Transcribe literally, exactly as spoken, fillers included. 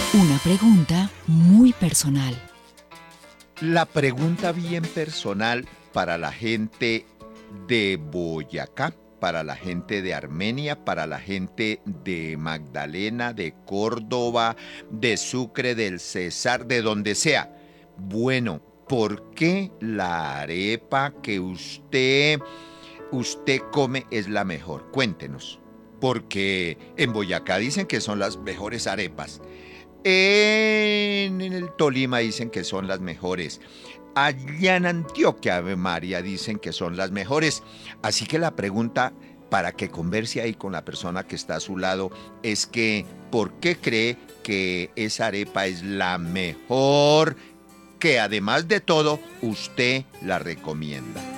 Una pregunta muy personal. La pregunta bien personal para la gente de Boyacá, para la gente de Armenia, para la gente de Magdalena, de Córdoba, de Sucre, del Cesar, de donde sea. Bueno, ¿por qué la arepa que usted, usted come es la mejor? Cuéntenos. Porque en Boyacá dicen que son las mejores arepas. En el Tolima dicen que son las mejores. Allá en Antioquia, Ave María, dicen que son las mejores. Así que la pregunta para que converse ahí con la persona que está a su lado es que, ¿por qué cree que esa arepa es la mejor que además de todo usted la recomienda?